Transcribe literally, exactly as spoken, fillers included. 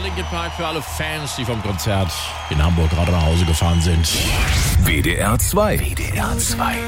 Linkin Park für alle Fans, die vom Konzert in Hamburg gerade nach Hause gefahren sind. W D R zwei. W D R zwei.